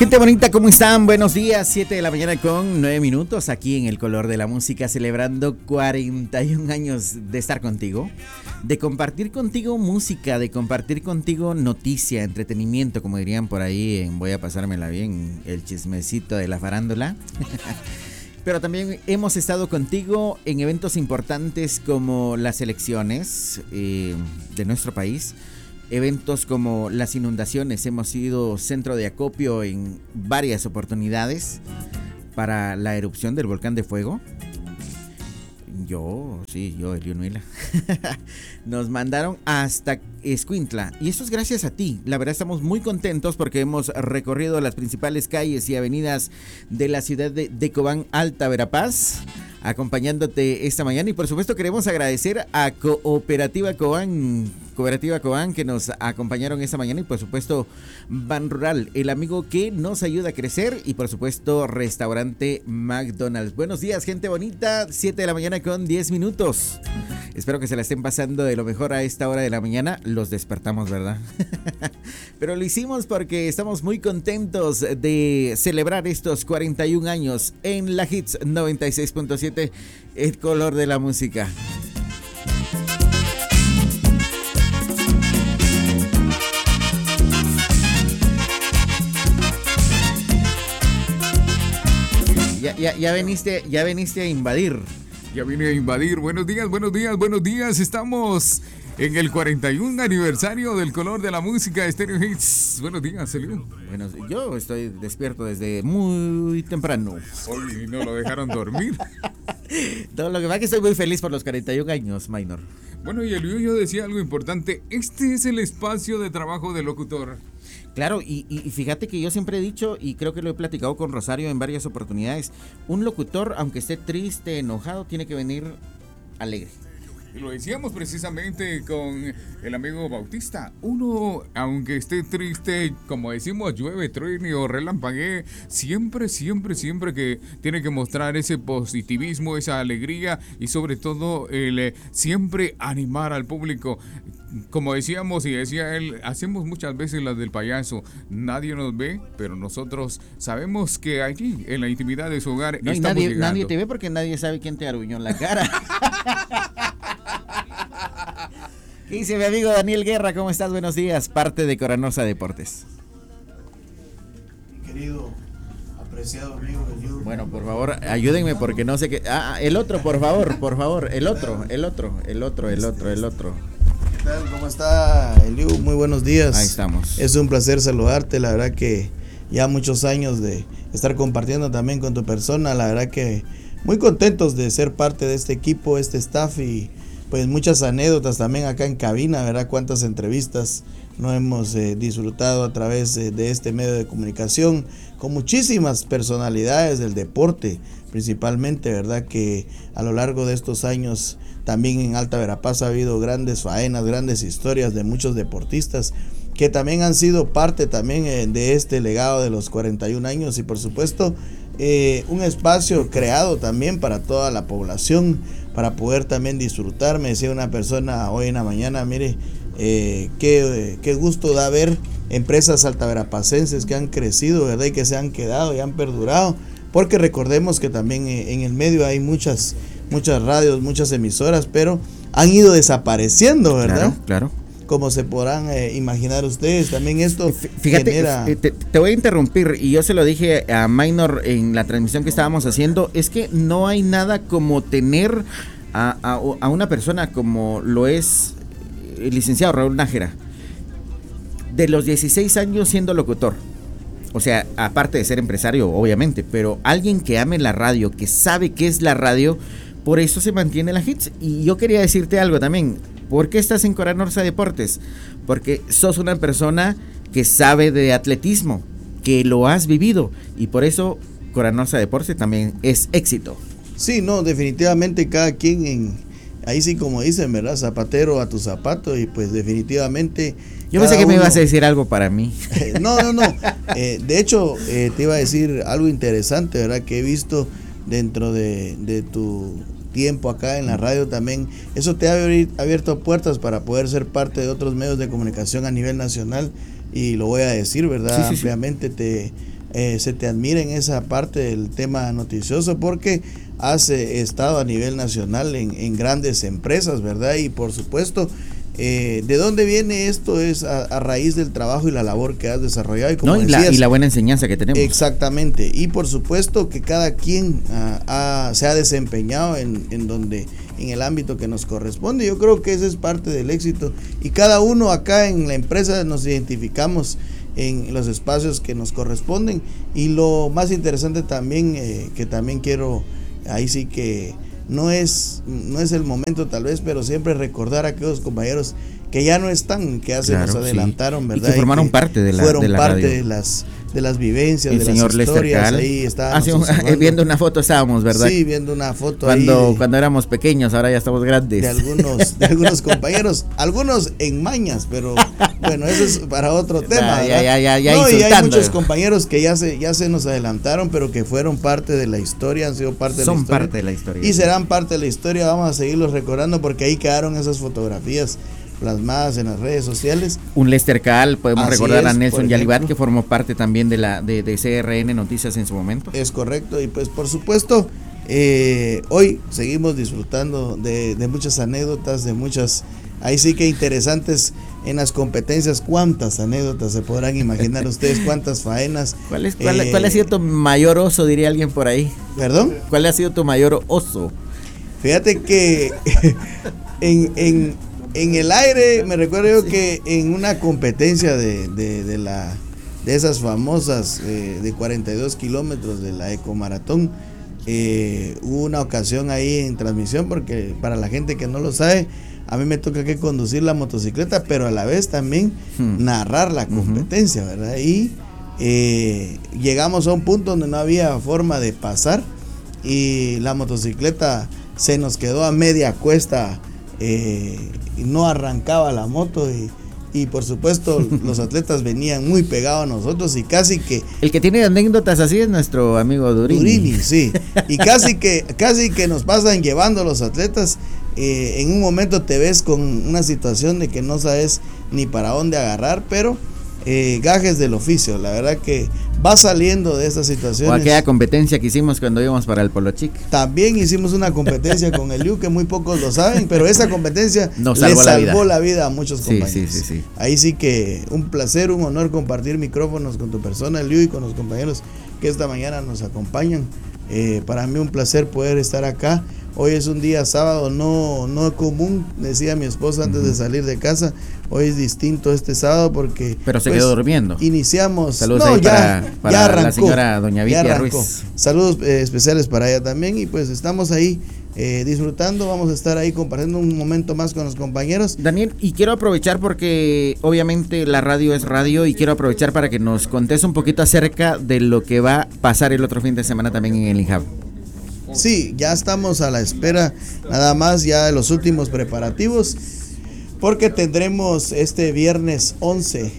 Gente bonita, ¿cómo están? Buenos días, 7 de la mañana con 9 minutos aquí en El Color de la Música, celebrando 41 años de estar contigo, de compartir contigo música, de compartir contigo noticia, entretenimiento, como dirían por ahí en Voy a pasármela bien, el chismecito de la farándula. Pero también hemos estado contigo en eventos importantes como las elecciones de nuestro país. Eventos como las inundaciones, hemos sido centro de acopio en varias oportunidades para la erupción del volcán de fuego. Yo, Eliu Nuila. Nos mandaron hasta Escuintla y eso es gracias a ti. La verdad estamos muy contentos porque hemos recorrido las principales calles y avenidas de la ciudad de Cobán, Alta Verapaz, acompañándote esta mañana, y por supuesto queremos agradecer a Cooperativa Cobán que nos acompañaron esta mañana, y por supuesto Ban Rural, el amigo que nos ayuda a crecer, y por supuesto Restaurante McDonald's. Buenos días, gente bonita, 7 de la mañana con 10 minutos. Espero que se la estén pasando de lo mejor a esta hora de la mañana. Los despertamos, ¿verdad? Pero lo hicimos porque estamos muy contentos de celebrar estos 41 años en la Hits 96.7, El Color de la Música. Ya veniste a invadir. Ya vine a invadir. Buenos días. Estamos en el 41 aniversario del Color de la Música, Stereo Hits. Buenos días, Eliu. Bueno, yo estoy despierto desde muy temprano. Hoy no lo dejaron dormir. Todo lo que pasa es que estoy muy feliz por los 41 años, Minor. Bueno, y Eliu, yo decía algo importante. Este es el espacio de trabajo del locutor. Claro, y fíjate que yo siempre he dicho, y creo que lo he platicado con Rosario en varias oportunidades, un locutor, aunque esté triste, enojado, tiene que venir alegre. Y lo decíamos precisamente con el amigo Bautista. Uno, aunque esté triste, como decimos, llueve, truene o relampaguee, siempre que tiene que mostrar ese positivismo, esa alegría, y sobre todo el siempre animar al público. Como decíamos y decía él, hacemos muchas veces las del payaso. Nadie nos ve, pero nosotros sabemos que allí, en la intimidad de su hogar, no, estamos llegando. Nadie te ve porque nadie sabe quién te aruñó en la cara. ¿Qué dice mi amigo Daniel Guerra? ¿Cómo estás? Buenos días, parte de Coranosa Deportes. Mi querido, apreciado amigo Eliu. Bueno, por favor, ayúdenme porque no sé qué. El otro, por favor, el otro. ¿Qué tal? ¿Cómo está, Eliu? Muy buenos días. Ahí estamos. Es un placer saludarte, la verdad que ya muchos años de estar compartiendo también con tu persona, la verdad que muy contentos de ser parte de este equipo, este staff, y pues muchas anécdotas también acá en cabina, ¿verdad? Cuántas entrevistas no hemos disfrutado a través de este medio de comunicación, con muchísimas personalidades del deporte, principalmente, ¿verdad? Que a lo largo de estos años también en Alta Verapaz ha habido grandes faenas, grandes historias de muchos deportistas que también han sido parte también de este legado de los 41 años, y por supuesto un espacio creado también para toda la población, para poder también disfrutar. Me decía una persona hoy en la mañana, mire, qué gusto da ver empresas altaberapacenses que han crecido, ¿verdad? Y que se han quedado y han perdurado, porque recordemos que también en el medio hay muchas radios, muchas emisoras, pero han ido desapareciendo, ¿verdad? Claro. Como se podrán imaginar ustedes, también esto fíjate, genera... te voy a interrumpir, y yo se lo dije a Minor en la transmisión que estábamos haciendo, es que no hay nada como tener a una persona como lo es el licenciado Raúl Nájera, de los 16 años siendo locutor. O sea, aparte de ser empresario, obviamente, pero alguien que ame la radio, que sabe qué es la radio, por eso se mantiene la Hits. Y yo quería decirte algo también. ¿Por qué estás en Coranosa Deportes? Porque sos una persona que sabe de atletismo, que lo has vivido, y por eso Coranosa Deportes también es éxito. Sí, no, definitivamente cada quien ahí sí, como dicen, ¿verdad? Zapatero a tu zapato, y pues definitivamente... Yo pensé que me ibas a decir algo para mí. No. De hecho, te iba a decir algo interesante, ¿verdad? Que he visto dentro de tu tiempo acá en la radio también. Eso te ha abierto puertas para poder ser parte de otros medios de comunicación a nivel nacional, y lo voy a decir, ¿verdad? Sí. Ampliamente te se te admira en esa parte del tema noticioso, porque has estado a nivel nacional en grandes empresas, ¿verdad? Y por supuesto, ¿de dónde viene esto? Es a raíz del trabajo y la labor que has desarrollado. Y, como decías, la buena enseñanza que tenemos. Exactamente. Y por supuesto que cada quien se ha desempeñado en el ámbito que nos corresponde. Yo creo que ese es parte del éxito. Y cada uno acá en la empresa nos identificamos en los espacios que nos corresponden. Y lo más interesante también, que también quiero, ahí sí que no es el momento tal vez, pero siempre recordar a aquellos compañeros que ya no están, que hace nos adelantaron, ¿verdad? Y que formaron parte de la parte radio. de las vivencias, el de las historias. Ahí estábamos viendo una foto estábamos, ¿verdad? Sí, viendo una foto cuando éramos pequeños, ahora ya estamos grandes. De algunos compañeros, algunos en mañas, pero bueno, eso es para otro tema. Ya no, y hay muchos compañeros que ya se nos adelantaron, pero que fueron parte de la historia, han sido parte de la historia. Son parte de la historia. Y serán parte de la historia, vamos a seguirlos recordando porque ahí quedaron esas fotografías plasmadas en las redes sociales. Un Lester Caal, podemos recordar a Nelson Yalibat, que formó parte también de CRN Noticias en su momento. Es correcto, y pues por supuesto hoy seguimos disfrutando de muchas anécdotas, de muchas, ahí sí que interesantes en las competencias. Cuántas anécdotas se podrán imaginar ustedes, cuántas faenas. ¿Cuál ha sido tu mayor oso, diría alguien por ahí? ¿Perdón? ¿Cuál ha sido tu mayor oso? Fíjate que en el aire, me recuerdo yo que en una competencia de esas famosas de 42 kilómetros de la Ecomaratón, hubo una ocasión ahí en transmisión, porque para la gente que no lo sabe, a mí me toca que conducir la motocicleta, pero a la vez también narrar la competencia, ¿verdad? Y llegamos a un punto donde no había forma de pasar y la motocicleta se nos quedó a media cuesta, y no arrancaba la moto y por supuesto los atletas venían muy pegados a nosotros y casi que... El que tiene anécdotas así es nuestro amigo Durini. Sí, y casi que nos pasan llevando los atletas. En un momento te ves con una situación de que no sabes ni para dónde agarrar, pero gajes del oficio, la verdad que va saliendo de estas situaciones. O aquella competencia que hicimos cuando íbamos para el Polo Chic. También hicimos una competencia con el Liu, que muy pocos lo saben, pero esa competencia nos salvó la vida a muchos compañeros. Sí. Ahí sí que un placer, un honor compartir micrófonos con tu persona, Liu, y con los compañeros que esta mañana nos acompañan. Para mí un placer poder estar acá. Hoy es un día sábado, no común, decía mi esposa antes de salir de casa. Hoy es distinto este sábado porque... Pero se quedó durmiendo. Iniciamos... Saludos para arrancó, la señora Doña Vitia Ruiz. Saludos especiales para ella también, y pues estamos ahí disfrutando. Vamos a estar ahí compartiendo un momento más con los compañeros. Daniel, y quiero aprovechar porque obviamente la radio es radio, y quiero aprovechar para que nos contes un poquito acerca de lo que va a pasar el otro fin de semana también en el INJAV. Sí, ya estamos a la espera nada más ya de los últimos preparativos, porque tendremos este viernes 11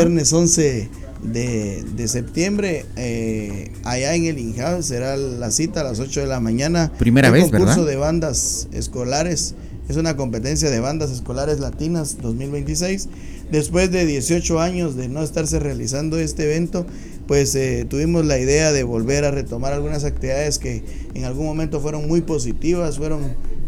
de septiembre, allá en el INJAV será la cita a las 8 de la mañana. Primera vez, ¿verdad? Concurso de bandas escolares, es una competencia de bandas escolares latinas 2026. Después de 18 años de no estarse realizando este evento, pues tuvimos la idea de volver a retomar algunas actividades que en algún momento fueron muy positivas, fueron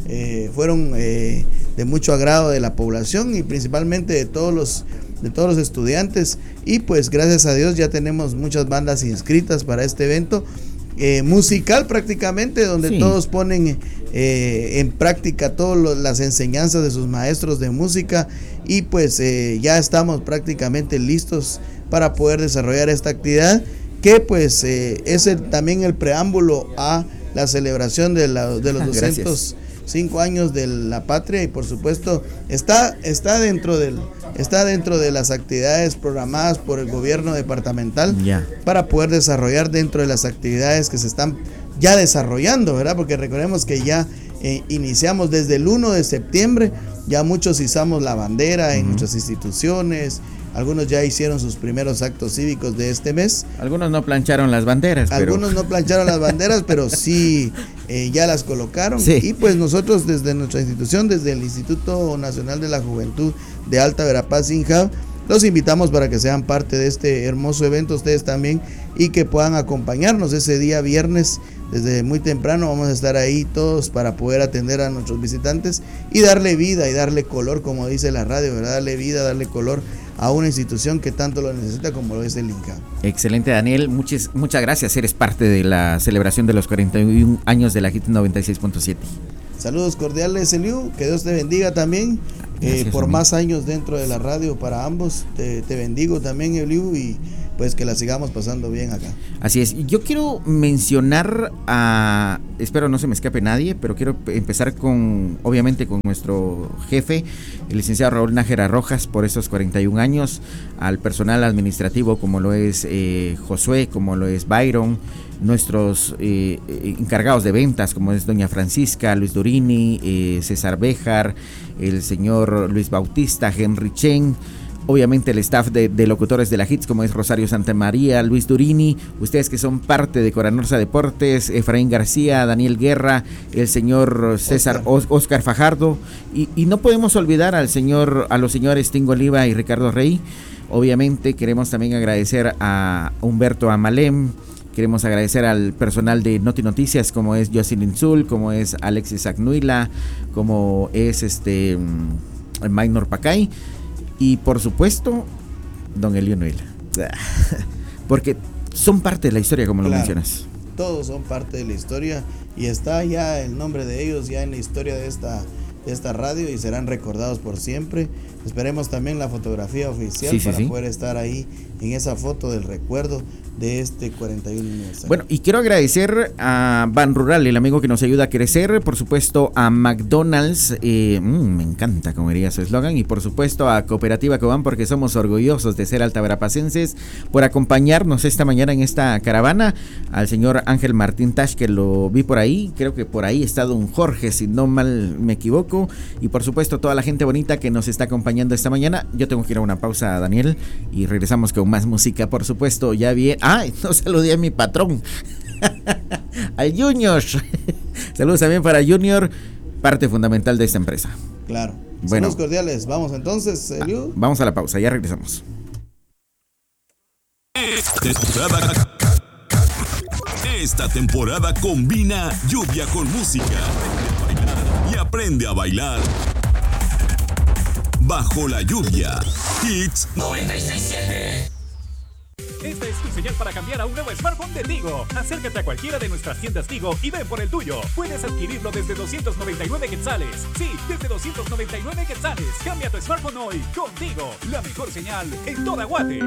de mucho agrado de la población y principalmente de todos los estudiantes, y pues gracias a Dios ya tenemos muchas bandas inscritas para este evento musical prácticamente, donde todos ponen en práctica todas las enseñanzas de sus maestros de música, y pues ya estamos prácticamente listos para poder desarrollar esta actividad, que pues es también el preámbulo a la celebración de los 205 años de la patria, y por supuesto está dentro de las actividades programadas por el gobierno departamental para poder desarrollar dentro de las actividades que se están ya desarrollando, ¿verdad? Porque recordemos que ya iniciamos desde el 1 de septiembre, ya muchos izamos la bandera en nuestras instituciones. Algunos ya hicieron sus primeros actos cívicos de este mes. Algunos no plancharon las banderas. Pero sí ya las colocaron. Sí. Y pues nosotros desde nuestra institución, desde el Instituto Nacional de la Juventud de Alta Verapaz, INJAV, los invitamos para que sean parte de este hermoso evento ustedes también y que puedan acompañarnos ese día viernes. Desde muy temprano vamos a estar ahí todos para poder atender a nuestros visitantes y darle vida y darle color, como dice la radio, ¿verdad? Darle vida, darle color a una institución que tanto lo necesita como lo es el INCA. Excelente, Daniel, muchas gracias, eres parte de la celebración de los 41 años de la Hits 96.7. Saludos cordiales, Eliu, que Dios te bendiga también, por más años dentro de la radio para ambos, te bendigo también, Eliu, y pues que la sigamos pasando bien acá. Así es, yo quiero mencionar espero no se me escape nadie, pero quiero empezar obviamente con nuestro jefe, el licenciado Raúl Nájera Rojas, por esos 41 años, al personal administrativo como lo es Josué, como lo es Byron, nuestros encargados de ventas como es doña Francisca, Luis Durini, César Béjar, el señor Luis Bautista, Henry Chen, obviamente el staff de locutores de la Hits como es Rosario Santamaría, Luis Durini, ustedes que son parte de Coranorsa Deportes, Efraín García, Daniel Guerra, el señor César Oscar Fajardo, y no podemos olvidar a los señores Tingo Oliva y Ricardo Rey. Obviamente queremos también agradecer a Humberto Amalem. Queremos agradecer al personal de Noti Noticias, como es Jocelyn Zul, como es Alexis Agnuila, como es Maynor Pacay, y por supuesto, don Elio Nuila. Porque son parte de la historia, como lo mencionas. Todos son parte de la historia y está ya el nombre de ellos ya en la historia de esta radio y serán recordados por siempre. Esperemos también la fotografía oficial para poder estar ahí en esa foto del recuerdo de este 41 aniversario. Bueno, y quiero agradecer a Ban Rural, el amigo que nos ayuda a crecer, por supuesto a McDonald's, me encanta como diría su eslogan, y por supuesto a Cooperativa Cobán, porque somos orgullosos de ser altaverapacenses, por acompañarnos esta mañana en esta caravana, al señor Ángel Martín Tash, que lo vi por ahí, creo que por ahí está don Jorge, si no mal me equivoco, y por supuesto toda la gente bonita que nos está acompañando esta mañana. Yo tengo que ir a una pausa, Daniel, y regresamos con más música, por supuesto, ya bien. No saludé a mi patrón, al Junior. Saludos también para Junior, parte fundamental de esta empresa. Claro. Bueno, saludos cordiales. Vamos entonces, Eliu. Vamos a la pausa, ya regresamos. Esta temporada combina lluvia con música y aprende a bailar bajo la lluvia. Hits 96.7. Esta es tu señal para cambiar a un nuevo smartphone de Tigo. Acércate a cualquiera de nuestras tiendas Tigo y ven por el tuyo. Puedes adquirirlo desde 299 quetzales. Sí, desde 299 quetzales. Cambia tu smartphone hoy con Tigo. La mejor señal en toda Guate.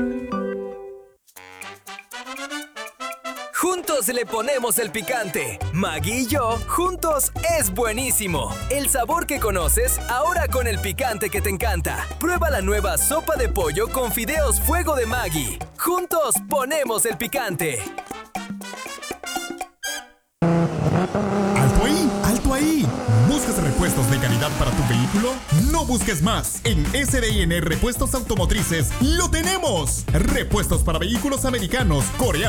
Juntos le ponemos el picante. Maggi y yo, juntos es buenísimo. El sabor que conoces, ahora con el picante que te encanta. Prueba la nueva sopa de pollo con fideos fuego de Maggi. Juntos ponemos el picante. ¡Alto ahí! ¡Alto ahí! ¿Buscas repuestos de calidad para tu vehículo? No busques más. En SDN Repuestos Automotrices lo tenemos. Repuestos para vehículos americanos, coreanos,